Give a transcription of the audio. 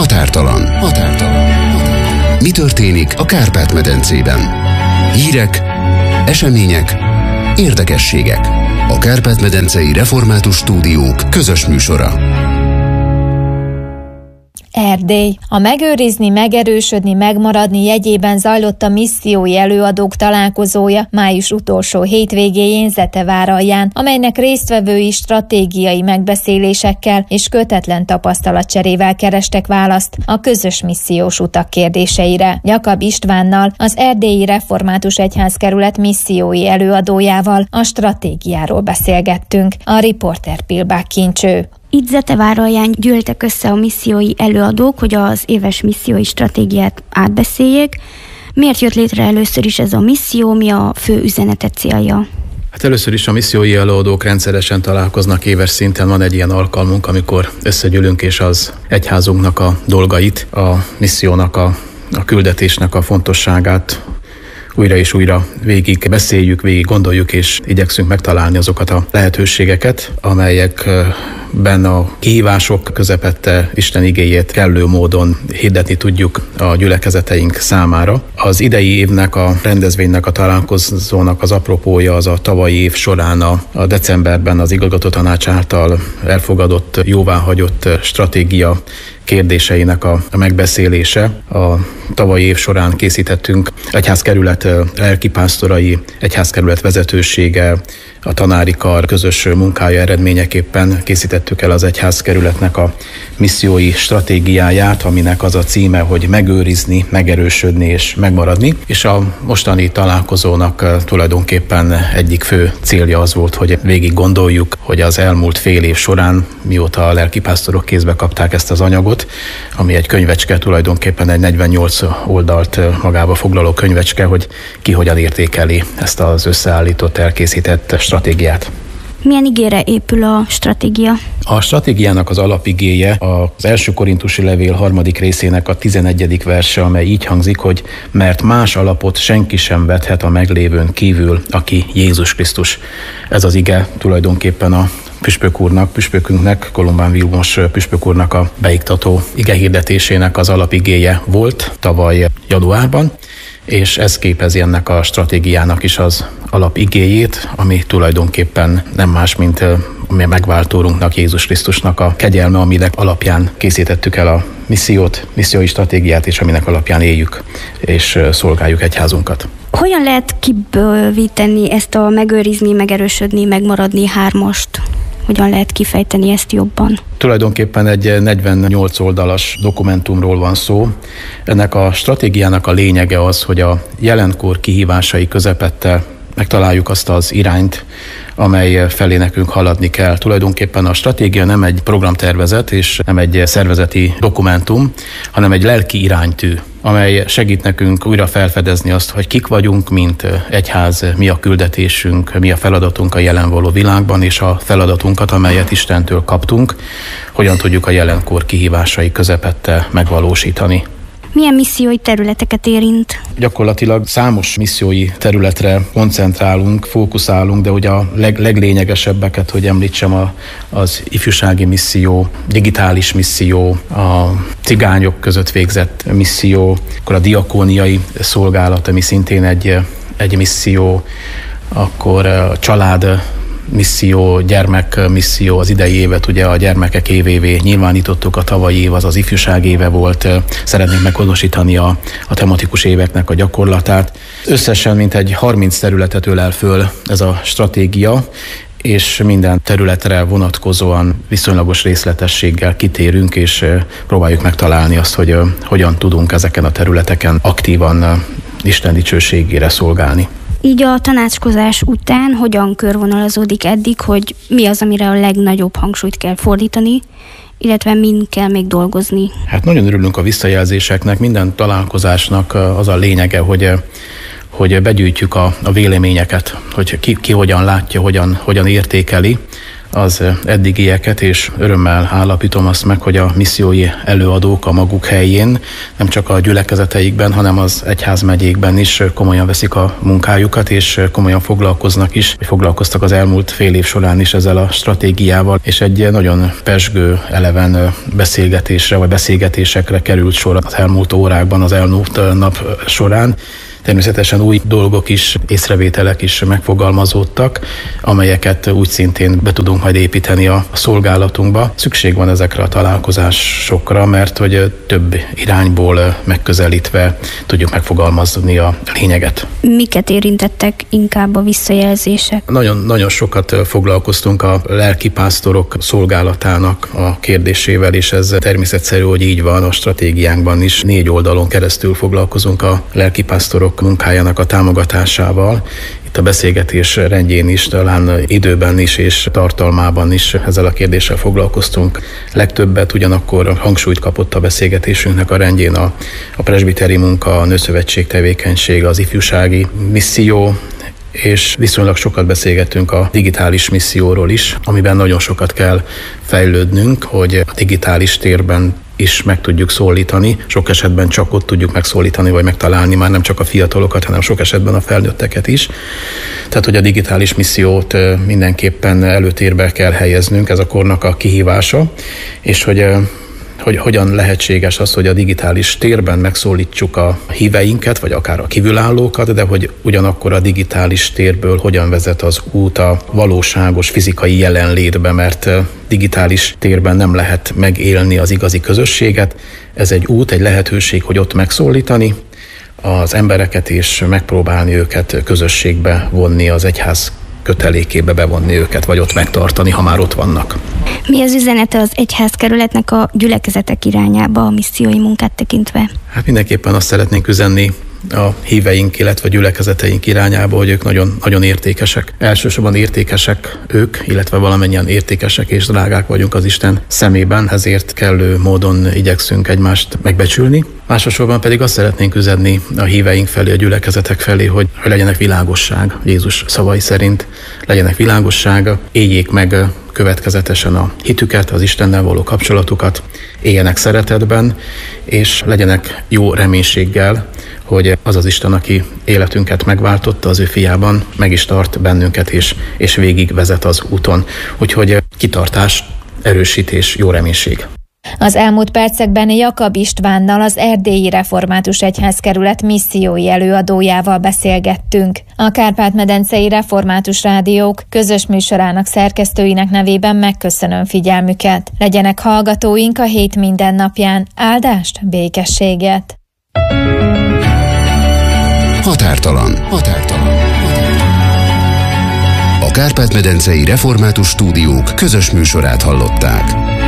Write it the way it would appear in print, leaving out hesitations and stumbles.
Határtalan. Mi történik a Kárpát-medencében? Hírek, események, érdekességek. A Kárpát-medencei Református Stúdiók közös műsora. Erdély. A megőrizni, megerősödni, megmaradni jegyében zajlott a missziói előadók találkozója május utolsó hétvégéjén Zeteváralján, amelynek résztvevői stratégiai megbeszélésekkel és kötetlen tapasztalatcserével kerestek választ a közös missziós utak kérdéseire. Jakab Istvánnal, az Erdélyi Református Egyházkerület missziói előadójával a stratégiáról beszélgettünk. A riporter Pilbák Kincső. Itt Zeteváralján gyűltek össze a missziói előadók, hogy az éves missziói stratégiát átbeszéljék. Miért jött létre először is ez a misszió, mi a fő üzenete, célja? Hát először is a missziói előadók rendszeresen találkoznak éves szinten, van egy ilyen alkalmunk, amikor összegyűlünk és az egyházunknak a dolgait, a missziónak, a küldetésnek a fontosságát újra és újra végig beszéljük, végig gondoljuk, és igyekszünk megtalálni azokat a lehetőségeket, amelyekben a kihívások közepette Isten igéjét kellő módon hirdetni tudjuk a gyülekezeteink számára. Az idei évnek, a rendezvénynek, a találkozónak az apropója az a tavalyi év során a decemberben az igazgatótanács által elfogadott, jóváhagyott stratégia kérdéseinek a megbeszélése. A tavalyi év során készítettünk egyházkerület lelkipásztorai, egyházkerület vezetősége, a tanári kar közös munkája eredményeképpen készítettük el az egyházkerületnek a missziói stratégiáját, aminek az a címe, hogy megőrizni, megerősödni és megmaradni. És a mostani találkozónak tulajdonképpen egyik fő célja az volt, hogy végig gondoljuk, hogy az elmúlt fél év során, mióta a lelkipásztorok kézbe kapták ezt az anyagot, ami egy könyvecske, tulajdonképpen egy 48 oldalt magába foglaló könyvecske, hogy ki hogyan értékeli ezt az összeállított, elkészített stratégiát. Milyen igére épül a stratégia? A stratégiának az alapigéje az első korintusi levél 3. részének a 11. verse, amely így hangzik, hogy mert más alapot senki sem vethet a meglévőn kívül, aki Jézus Krisztus. Ez az ige tulajdonképpen a püspökünknek, Kolombán Vilmos püspök úrnak a beiktató igehirdetésének az alapigéje volt tavaly januárban, és ez képezi ennek a stratégiának is az alapigéjét, ami tulajdonképpen nem más, mint a megváltórunknak, Jézus Krisztusnak a kegyelme, aminek alapján készítettük el a missziói stratégiát, és aminek alapján éljük és szolgáljuk egyházunkat. Hogyan lehet kibővíteni ezt a megőrizni, megerősödni, megmaradni hármast? Hogyan lehet kifejteni ezt jobban? Tulajdonképpen egy 48 oldalas dokumentumról van szó. Ennek a stratégiának a lényege az, hogy a jelenkor kihívásai közepette megtaláljuk azt az irányt, amely felé nekünk haladni kell. Tulajdonképpen a stratégia nem egy programtervezet és nem egy szervezeti dokumentum, hanem egy lelki iránytű, amely segít nekünk újra felfedezni azt, hogy kik vagyunk, mint egyház, mi a küldetésünk, mi a feladatunk a jelen való világban, és a feladatunkat, amelyet Istentől kaptunk, hogyan tudjuk a jelenkor kihívásai közepette megvalósítani. Milyen missziói területeket érint? Gyakorlatilag számos missziói területre koncentrálunk, fókuszálunk, de ugye a leglényegesebbeket, hogy említsem, az ifjúsági misszió, digitális misszió, a cigányok között végzett misszió, akkor a diakóniai szolgálat, ami szintén egy misszió, akkor a család misszió, gyermekmisszió, az idei évet ugye a gyermekek évévé nyilvánítottuk, a tavalyi év az ifjúság éve volt, szeretnénk meghonosítani a tematikus éveknek a gyakorlatát. Összesen mintegy 30 területet ölel föl ez a stratégia, és minden területre vonatkozóan viszonylagos részletességgel kitérünk, és próbáljuk megtalálni azt, hogy hogyan tudunk ezeken a területeken aktívan Isten dicsőségére szolgálni. Így a tanácskozás után hogyan körvonalazódik eddig, hogy mi az, amire a legnagyobb hangsúlyt kell fordítani, illetve min kell még dolgozni? Hát nagyon örülünk a visszajelzéseknek, minden találkozásnak az a lényege, hogy begyűjtjük a véleményeket, hogy ki hogyan látja, hogyan értékeli az eddigieket, és örömmel állapítom azt meg, hogy a missziói előadók a maguk helyén, nem csak a gyülekezeteikben, hanem az egyházmegyékben is komolyan veszik a munkájukat, és komolyan foglalkoztak az elmúlt fél év során is ezzel a stratégiával, és egy nagyon pezsgő, eleven beszélgetésekre került sor az elmúlt órákban, az elmúlt nap során. Természetesen új dolgok is, észrevételek is megfogalmazódtak, amelyeket úgy szintén be tudunk majd építeni a szolgálatunkba. Szükség van ezekre a találkozásokra, mert hogy több irányból megközelítve tudjuk megfogalmazni a lényeget. Miket érintettek inkább a visszajelzések? Nagyon sokat foglalkoztunk a lelkipásztorok szolgálatának a kérdésével, és ez természetszerű, hogy így van a stratégiánkban is. 4 oldalon keresztül foglalkozunk a lelkipásztorok munkájának a támogatásával. Itt a beszélgetés rendjén is, talán időben is és tartalmában is ezzel a kérdéssel foglalkoztunk. Legtöbbet ugyanakkor hangsúlyt kapott a beszélgetésünknek a rendjén a presbiteri munka, a nőszövetség tevékenység, az ifjúsági misszió, és viszonylag sokat beszélgettünk a digitális misszióról is, amiben nagyon sokat kell fejlődnünk, hogy a digitális térben is meg tudjuk szólítani. Sok esetben csak ott tudjuk megszólítani, vagy megtalálni már nem csak a fiatalokat, hanem sok esetben a felnőtteket is. Tehát, hogy a digitális missziót mindenképpen előtérbe kell helyeznünk, ez a kornak a kihívása, és hogy hogyan lehetséges az, hogy a digitális térben megszólítsuk a híveinket, vagy akár a kívülállókat, de hogy ugyanakkor a digitális térből hogyan vezet az út a valóságos fizikai jelenlétbe, mert digitális térben nem lehet megélni az igazi közösséget. Ez egy út, egy lehetőség, hogy ott megszólítani az embereket, és megpróbálni őket közösségbe vonni, az egyház kötelékébe bevonni őket, vagy ott megtartani, ha már ott vannak. Mi az üzenete az egyházkerületnek a gyülekezetek irányába a missziói munkát tekintve? Hát mindenképpen azt szeretnénk üzenni a híveink, illetve a gyülekezeteink irányába, hogy ők nagyon, nagyon értékesek. Elsősorban értékesek ők, illetve valamennyien értékesek és drágák vagyunk az Isten szemében, ezért kellő módon igyekszünk egymást megbecsülni. Másosorban pedig azt szeretnénk üzenni a híveink felé, a gyülekezetek felé, hogy legyenek világosság, Jézus szavai szerint legyenek világosság, éljék meg következetesen a hitüket, az Istennel való kapcsolatukat, éljenek szeretetben, és legyenek jó reménységgel, hogy az az Isten, aki életünket megváltotta az ő fiában, meg is tart bennünket, és végig vezet az úton. Úgyhogy kitartás, erősítés, jó reménység. Az elmúlt percekben Jakab Istvánnal, az Erdélyi Református Egyházkerület missziói előadójával beszélgettünk. A Kárpát-medencei Református Rádiók közös műsorának szerkesztőinek nevében megköszönöm figyelmüket. Legyenek hallgatóink a hét minden napján. Áldást, békességet! Határtalan. A Kárpát-medencei Református Stúdiók közös műsorát hallották.